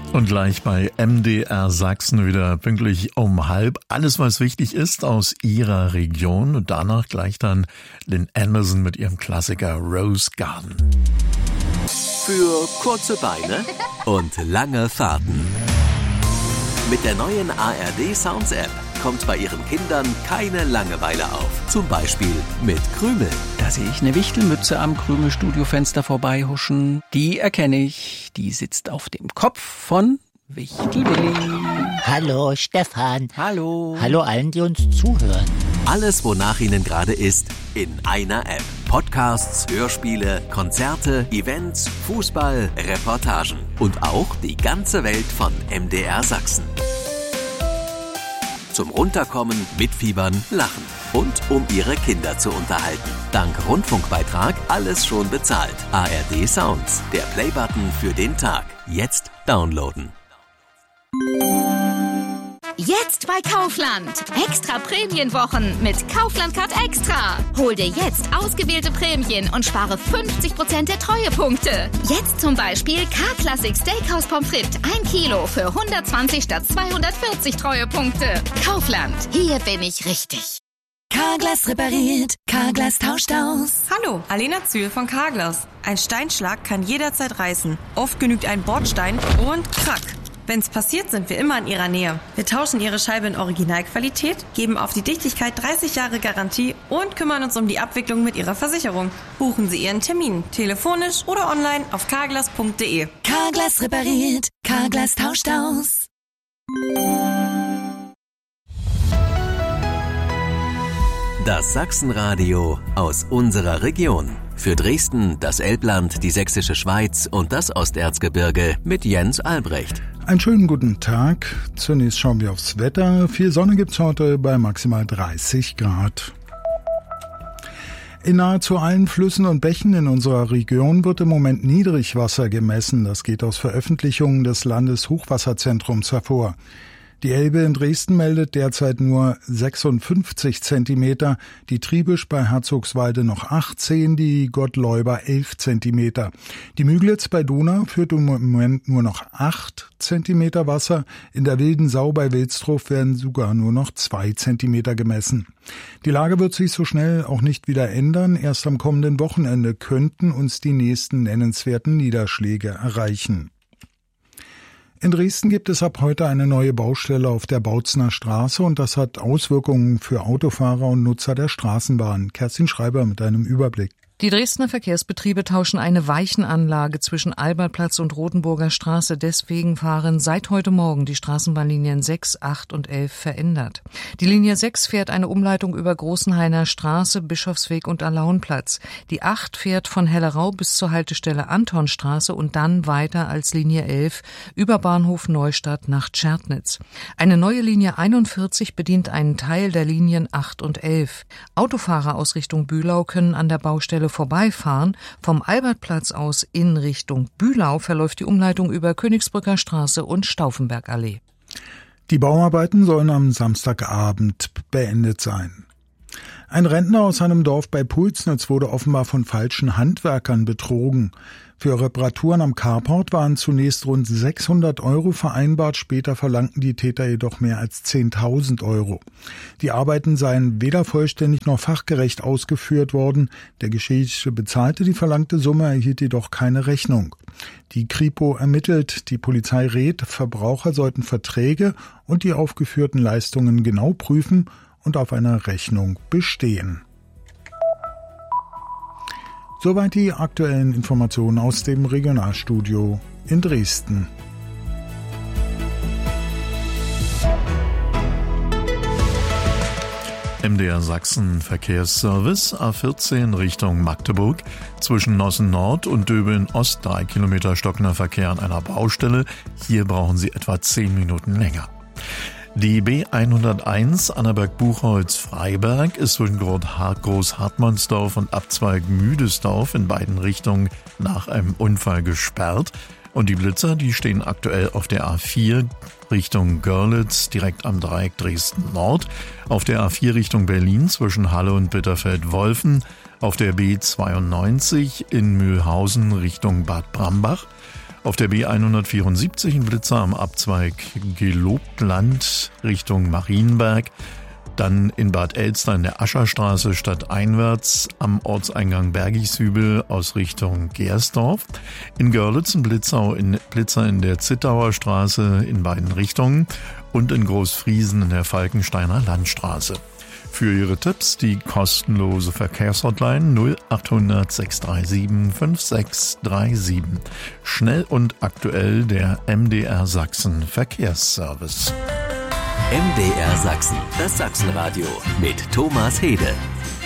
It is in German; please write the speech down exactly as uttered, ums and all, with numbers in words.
Und gleich bei M D R Sachsen wieder pünktlich um halb. Alles, was wichtig ist aus Ihrer Region. Und danach gleich dann Lynn Anderson mit ihrem Klassiker Rose Garden. Für kurze Beine und lange Fahrten. Mit der neuen A R D Sounds App kommt bei Ihren Kindern keine Langeweile auf. Zum Beispiel mit Krümel. Da sehe ich eine Wichtelmütze am Krümel-Studiofenster vorbeihuschen. Die erkenne ich. Die sitzt auf dem Kopf von Wichtelwilli. Hallo Stefan. Hallo. Hallo allen, die uns zuhören. Alles, wonach Ihnen gerade ist, in einer App. Podcasts, Hörspiele, Konzerte, Events, Fußball, Reportagen und auch die ganze Welt von M D R Sachsen. Zum Runterkommen, mitfiebern, lachen und um Ihre Kinder zu unterhalten. Dank Rundfunkbeitrag alles schon bezahlt. A R D Sounds, der Playbutton für den Tag. Jetzt downloaden. Jetzt bei Kaufland. Extra Prämienwochen mit Kaufland Card Extra. Hol dir jetzt ausgewählte Prämien und spare fünfzig Prozent der Treuepunkte. Jetzt zum Beispiel K-Classic Steakhouse Pommes frites ein Kilo für hundertzwanzig statt zweihundertvierzig Treuepunkte. Kaufland, hier bin ich richtig. Carglass repariert, Carglass tauscht aus. Hallo, Alena Zühl von Carglass. Ein Steinschlag kann jederzeit reißen. Oft genügt ein Bordstein und krack. Wenn's passiert, sind wir immer in Ihrer Nähe. Wir tauschen Ihre Scheibe in Originalqualität, geben auf die Dichtigkeit dreißig Jahre Garantie und kümmern uns um die Abwicklung mit Ihrer Versicherung. Buchen Sie Ihren Termin, telefonisch oder online auf carglass punkt de. Carglass repariert, Carglass tauscht aus. Das Sachsenradio aus unserer Region. Für Dresden, das Elbland, die Sächsische Schweiz und das Osterzgebirge mit Jens Albrecht. Einen schönen guten Tag. Zunächst schauen wir aufs Wetter. Viel Sonne gibt's heute bei maximal dreißig Grad. In nahezu allen Flüssen und Bächen in unserer Region wird im Moment Niedrigwasser gemessen. Das geht aus Veröffentlichungen des Landeshochwasserzentrums hervor. Die Elbe in Dresden meldet derzeit nur sechsundfünfzig Zentimeter, die Triebisch bei Herzogswalde noch achtzehn, die Gottleuber elf Zentimeter. Die Müglitz bei Donau führt im Moment nur noch acht Zentimeter Wasser, in der Wilden Sau bei Wilsdruff werden sogar nur noch zwei Zentimeter gemessen. Die Lage wird sich so schnell auch nicht wieder ändern, erst am kommenden Wochenende könnten uns die nächsten nennenswerten Niederschläge erreichen. In Dresden gibt es ab heute eine neue Baustelle auf der Bautzner Straße und das hat Auswirkungen für Autofahrer und Nutzer der Straßenbahn. Kerstin Schreiber mit einem Überblick. Die Dresdner Verkehrsbetriebe tauschen eine Weichenanlage zwischen Albertplatz und Rotenburger Straße. Deswegen fahren seit heute Morgen die Straßenbahnlinien sechs, acht und elf verändert. Die Linie sechs fährt eine Umleitung über Großenhainer Straße, Bischofsweg und Alaunplatz. Die acht fährt von Hellerau bis zur Haltestelle Antonstraße und dann weiter als Linie elf über Bahnhof Neustadt nach Tschernitz. Eine neue Linie einundvierzig bedient einen Teil der Linien acht und elf. Autofahrer aus Richtung Bühlau können an der Baustelle vorbeifahren. Vom Albertplatz aus in Richtung Bühlau verläuft die Umleitung über Königsbrücker Straße und Stauffenbergallee. Die Bauarbeiten sollen am Samstagabend beendet sein. Ein Rentner aus einem Dorf bei Pulsnitz wurde offenbar von falschen Handwerkern betrogen. Für Reparaturen am Carport waren zunächst rund sechshundert Euro vereinbart, später verlangten die Täter jedoch mehr als zehntausend Euro. Die Arbeiten seien weder vollständig noch fachgerecht ausgeführt worden. Der Geschädigte bezahlte die verlangte Summe, erhielt jedoch keine Rechnung. Die Kripo ermittelt, die Polizei rät, Verbraucher sollten Verträge und die aufgeführten Leistungen genau prüfen und auf einer Rechnung bestehen. Soweit die aktuellen Informationen aus dem Regionalstudio in Dresden. M D R Sachsen Verkehrsservice A vierzehn Richtung Magdeburg. Zwischen Nossen Nord und Döbeln Ost drei Kilometer stockender Verkehr an einer Baustelle. Hier brauchen Sie etwa zehn Minuten länger. Die B hunderteins Annaberg-Buchholz-Freiberg ist zwischen Groß-Hartmannsdorf und Abzweig Müdesdorf in beiden Richtungen nach einem Unfall gesperrt. Und die Blitzer, die stehen aktuell auf der A vier Richtung Görlitz, direkt am Dreieck Dresden-Nord, auf der A vier Richtung Berlin zwischen Halle und Bitterfeld-Wolfen, auf der B zweiundneunzig in Mühlhausen Richtung Bad Brambach, Auf der B hundertvierundsiebzig ein Blitzer am Abzweig Gelobtland Richtung Marienberg. Dann in Bad Elster in der Ascherstraße stadteinwärts am Ortseingang Bergichshübel aus Richtung Gersdorf. In Görlitz ein Blitzau in, Blitzer in der Zittauer Straße in beiden Richtungen und in Großfriesen in der Falkensteiner Landstraße. Für Ihre Tipps die kostenlose Verkehrshotline null achthundert sechs drei sieben fünf sechs drei sieben. Schnell und aktuell der M D R Sachsen Verkehrsservice. M D R Sachsen, das Sachsenradio mit Thomas Hede.